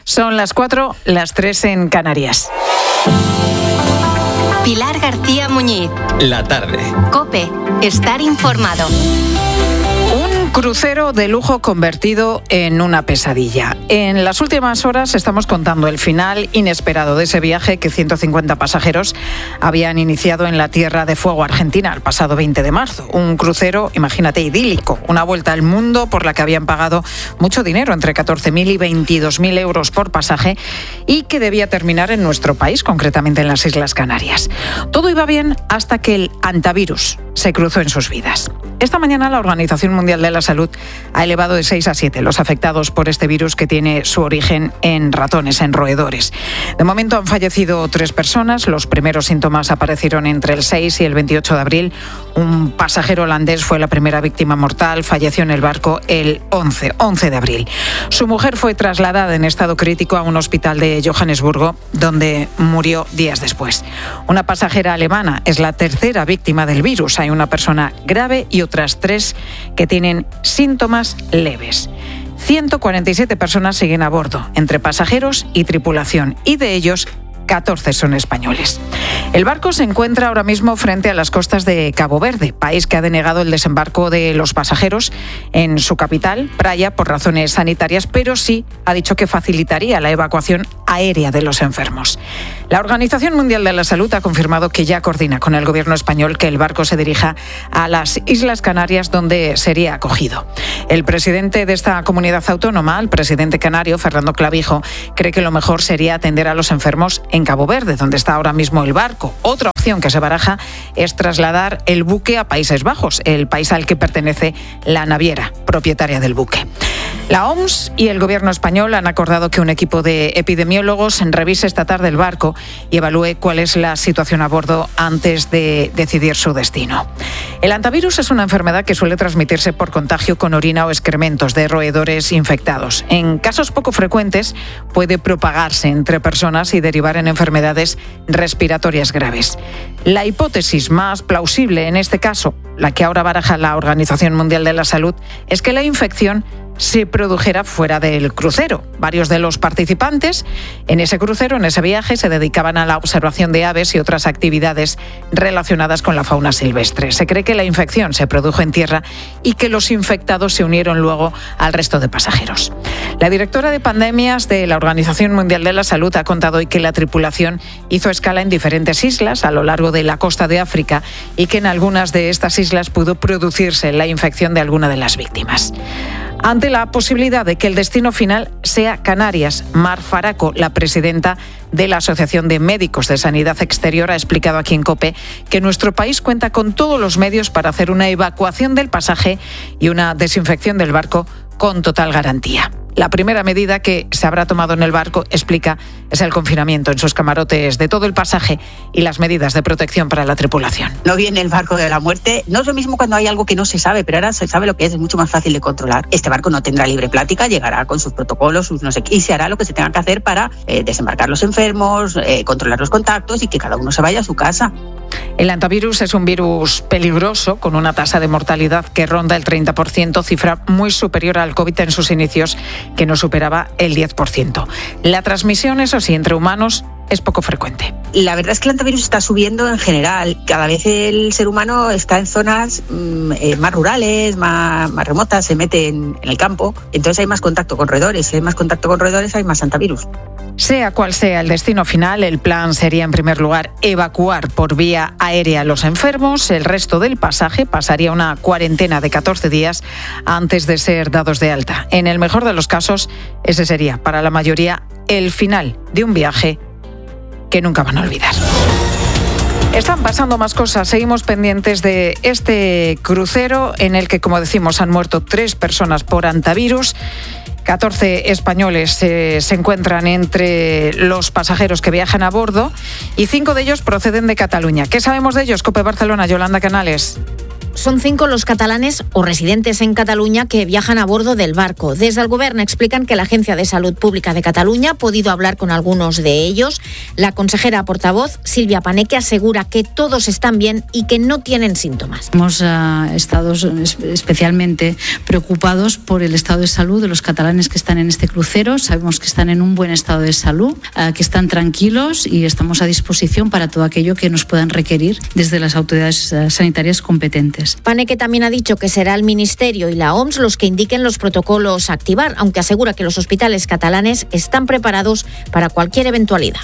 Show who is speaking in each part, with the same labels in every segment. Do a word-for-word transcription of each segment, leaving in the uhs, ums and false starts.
Speaker 1: Son las cuatro, las tres en Canarias.
Speaker 2: Pilar García Muñiz.
Speaker 3: La tarde.
Speaker 2: COPE. Estar informado.
Speaker 1: Un crucero de lujo convertido en una pesadilla. En las últimas horas estamos contando el final inesperado de ese viaje que ciento cincuenta pasajeros habían iniciado en la Tierra de Fuego Argentina el pasado veinte de marzo. Un crucero, imagínate, idílico, una vuelta al mundo por la que habían pagado mucho dinero, entre catorce mil y veintidós mil euros por pasaje, y que debía terminar en nuestro país, concretamente en las Islas Canarias. Todo iba bien hasta que el hantavirus se cruzó en sus vidas. Esta mañana la Organización Mundial de la Salud ha elevado de seis a siete los afectados por este virus que tiene su origen en ratones, en roedores. De momento han fallecido tres personas. Los primeros síntomas aparecieron entre el seis y el veintiocho de abril. Un pasajero holandés fue la primera víctima mortal. Falleció en el barco el once de abril. Su mujer fue trasladada en estado crítico a un hospital de Johannesburgo, donde murió días después. Una pasajera alemana es la tercera víctima del virus. Hay una persona grave y otras tres que tienen síntomas leves. ciento cuarenta y siete personas siguen a bordo, entre pasajeros y tripulación, y de ellos catorce son españoles. El barco se encuentra ahora mismo frente a las costas de Cabo Verde, país que ha denegado el desembarco de los pasajeros en su capital, Praia, por razones sanitarias, pero sí ha dicho que facilitaría la evacuación aérea de los enfermos. La Organización Mundial de la Salud ha confirmado que ya coordina con el gobierno español que el barco se dirija a las Islas Canarias, donde sería acogido. El presidente de esta comunidad autónoma, el presidente canario, Fernando Clavijo, cree que lo mejor sería atender a los enfermos en Cabo Verde, donde está ahora mismo el barco. Otra opción que se baraja es trasladar el buque a Países Bajos, el país al que pertenece la naviera propietaria del buque. La O M S y el gobierno español han acordado que un equipo de epidemiólogos revise esta tarde el barco y evalúe cuál es la situación a bordo antes de decidir su destino. El hantavirus es una enfermedad que suele transmitirse por contagio con orina o excrementos de roedores infectados. En casos poco frecuentes puede propagarse entre personas y derivar en enfermedades respiratorias graves. La hipótesis más plausible en este caso, la que ahora baraja la Organización Mundial de la Salud, es que la infección se produjera fuera del crucero. Varios de los participantes en ese crucero, en ese viaje, se dedicaban a la observación de aves y otras actividades relacionadas con la fauna silvestre. Se cree que la infección se produjo en tierra y que los infectados se unieron luego al resto de pasajeros. La directora de pandemias de la Organización Mundial de la Salud ha contado hoy que la tripulación hizo escala en diferentes islas a lo largo de la costa de África y que en algunas de estas islas pudo producirse la infección de alguna de las víctimas. Ante la posibilidad de que el destino final sea Canarias, Mar Faraco, la presidenta de la Asociación de Médicos de Sanidad Exterior, ha explicado aquí en COPE que nuestro país cuenta con todos los medios para hacer una evacuación del pasaje y una desinfección del barco con total garantía. La primera medida que se habrá tomado en el barco, explica, es el confinamiento en sus camarotes de todo el pasaje y las medidas de protección para la tripulación.
Speaker 4: No viene el barco de la muerte. No es lo mismo cuando hay algo que no se sabe, pero ahora se sabe lo que es, es mucho más fácil de controlar. Este barco no tendrá libre plática, llegará con sus protocolos, sus no sé qué, y se hará lo que se tenga que hacer para eh, desembarcar los enfermos, eh, controlar los contactos y que cada uno se vaya a su casa.
Speaker 1: El hantavirus es un virus peligroso con una tasa de mortalidad que ronda el treinta por ciento, cifra muy superior al COVID en sus inicios, que no superaba el diez por ciento. La transmisión, eso sí, entre humanos es poco frecuente.
Speaker 4: La verdad es que el hantavirus está subiendo en general. Cada vez el ser humano está en zonas mmm, eh, más rurales, más, más remotas, se mete en, en el campo, entonces hay más contacto con roedores. Si hay más contacto con roedores, hay más hantavirus.
Speaker 1: Sea cual sea el destino final, el plan sería en primer lugar evacuar por vía aérea a los enfermos. El resto del pasaje pasaría una cuarentena de catorce días antes de ser dados de alta. En el mejor de los casos, ese sería para la mayoría el final de un viaje que nunca van a olvidar. Están pasando más cosas. Seguimos pendientes de este crucero en el que, como decimos, han muerto tres personas por hantavirus. catorce españoles eh, se encuentran entre los pasajeros que viajan a bordo y cinco de ellos proceden de Cataluña. ¿Qué sabemos de ellos? COPE Barcelona, Yolanda Canales.
Speaker 3: Son cinco los catalanes o residentes en Cataluña que viajan a bordo del barco. Desde el Gobierno explican que la Agencia de Salud Pública de Cataluña ha podido hablar con algunos de ellos. La consejera portavoz, Silvia Paneque, asegura que todos están bien y que no tienen síntomas.
Speaker 5: Hemos uh, estado especialmente preocupados por el estado de salud de los catalanes que están en este crucero. Sabemos que están en un buen estado de salud, uh, que están tranquilos y estamos a disposición para todo aquello que nos puedan requerir desde las autoridades uh, sanitarias competentes.
Speaker 3: Paneque también ha dicho que será el Ministerio y la O M S los que indiquen los protocolos a activar, aunque asegura que los hospitales catalanes están preparados para cualquier eventualidad.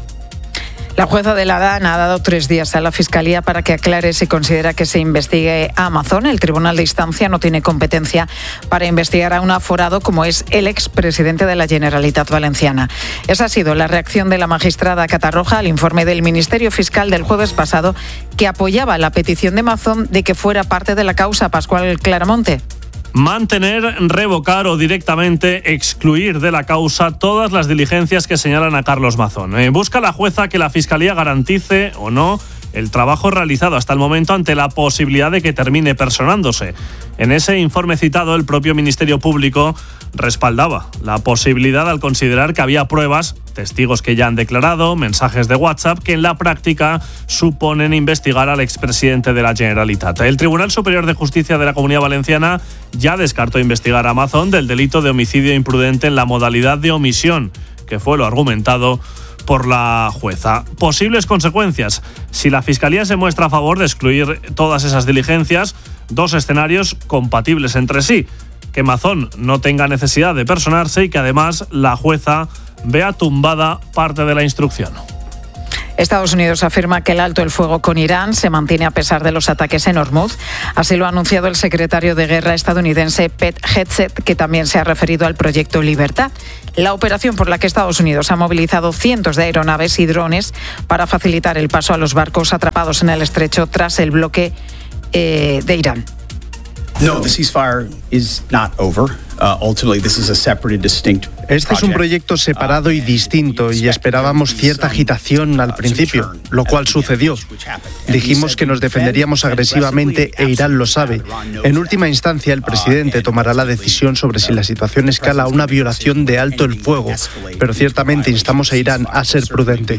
Speaker 1: La jueza de la DAN ha dado tres días a la Fiscalía para que aclare si considera que se investigue a Amazon. El Tribunal de Instancia no tiene competencia para investigar a un aforado como es el expresidente de la Generalitat Valenciana. Esa ha sido la reacción de la magistrada Catarroja al informe del Ministerio Fiscal del jueves pasado, que apoyaba la petición de Amazon de que fuera parte de la causa. Pascual Claramonte.
Speaker 6: Mantener, revocar o directamente excluir de la causa todas las diligencias que señalan a Carlos Mazón. Eh, busca la jueza que la Fiscalía garantice o no el trabajo realizado hasta el momento ante la posibilidad de que termine personándose. En ese informe citado, el propio Ministerio Público respaldaba la posibilidad al considerar que había pruebas, testigos que ya han declarado, mensajes de WhatsApp, que en la práctica suponen investigar al expresidente de la Generalitat. El Tribunal Superior de Justicia de la Comunidad Valenciana ya descartó investigar a Amazon del delito de homicidio imprudente en la modalidad de omisión, que fue lo argumentado por la jueza. Posibles consecuencias. Si la Fiscalía se muestra a favor de excluir todas esas diligencias, dos escenarios compatibles entre sí: que Mazón no tenga necesidad de personarse y que además la jueza vea tumbada parte de la instrucción.
Speaker 1: Estados Unidos afirma que el alto el fuego con Irán se mantiene a pesar de los ataques en Hormuz. Así lo ha anunciado el secretario de Guerra estadounidense Pete Hegseth, que también se ha referido al proyecto Libertad, la operación por la que Estados Unidos ha movilizado cientos de aeronaves y drones para facilitar el paso a los barcos atrapados en el estrecho tras el bloque eh, de Irán.
Speaker 7: No, the ceasefire is not over. Uh, ultimately, this is a separate and distinct project.
Speaker 8: Este es un proyecto separado y distinto y esperábamos cierta agitación al principio, lo cual sucedió. Dijimos que nos defenderíamos agresivamente e Irán lo sabe. En última instancia, el presidente tomará la decisión sobre si la situación escala a una violación de alto el fuego, pero ciertamente instamos a Irán a ser prudente.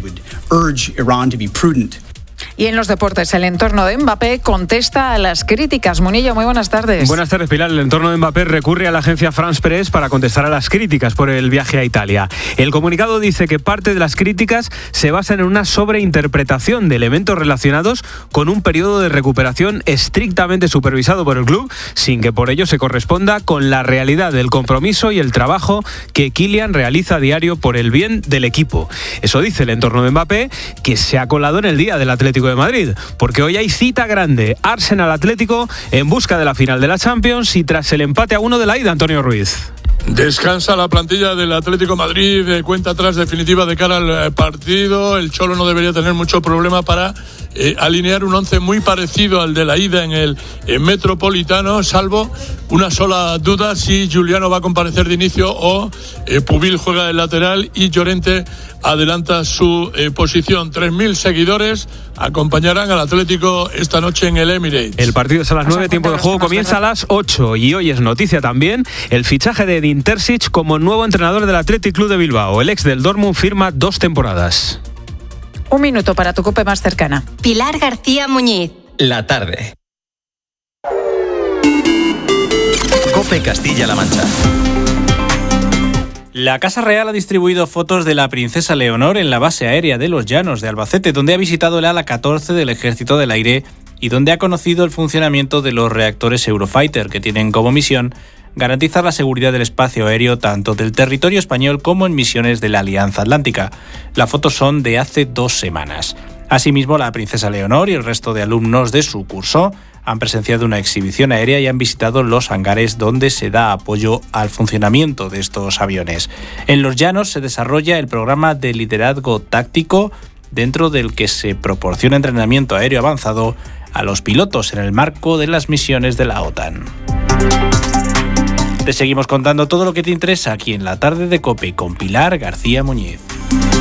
Speaker 1: Y en los deportes, el entorno de Mbappé contesta a las críticas. Munillo, muy buenas tardes.
Speaker 9: Buenas tardes, Pilar. El entorno de Mbappé recurre a la agencia France Press para contestar a las críticas por el viaje a Italia. El comunicado dice que parte de las críticas se basan en una sobreinterpretación de elementos relacionados con un periodo de recuperación estrictamente supervisado por el club, sin que por ello se corresponda con la realidad del compromiso y el trabajo que Kylian realiza a diario por el bien del equipo. Eso dice el entorno de Mbappé, que se ha colado en el día del Atlético de Madrid, porque hoy hay cita grande. Arsenal Atlético en busca de la final de la Champions y tras el empate a uno de la ida, Antonio Ruiz.
Speaker 10: Descansa la plantilla del Atlético Madrid, de cuenta atrás definitiva de cara al partido. El Cholo no debería tener mucho problema para eh, alinear un once muy parecido al de la ida en el en Metropolitano, salvo una sola duda: si Giuliano va a comparecer de inicio o eh, Pubil juega de lateral y Llorente adelanta su eh, posición. tres mil seguidores acompañarán al Atlético esta noche en el Emirates.
Speaker 9: El partido es a las nueve, tiempo de juego comienza a las ocho y hoy es noticia también el fichaje de Edin Terzic como nuevo entrenador del Athletic Club de Bilbao. El ex del Dortmund firma dos temporadas.
Speaker 1: Un minuto para tu COPE más cercana.
Speaker 2: Pilar García Muñiz.
Speaker 11: La tarde. COPE Castilla-La Mancha.
Speaker 12: La Casa Real ha distribuido fotos de la princesa Leonor en la base aérea de Los Llanos de Albacete, donde ha visitado el ala catorce del Ejército del Aire y donde ha conocido el funcionamiento de los reactores Eurofighter, que tienen como misión garantizar la seguridad del espacio aéreo tanto del territorio español como en misiones de la Alianza Atlántica. Las fotos son de hace dos semanas. Asimismo, la princesa Leonor y el resto de alumnos de su curso han presenciado una exhibición aérea y han visitado los hangares donde se da apoyo al funcionamiento de estos aviones. En Los Llanos se desarrolla el programa de liderazgo táctico, dentro del que se proporciona entrenamiento aéreo avanzado a los pilotos en el marco de las misiones de la OTAN. Te seguimos contando todo lo que te interesa aquí en la tarde de COPE con Pilar García Muñiz.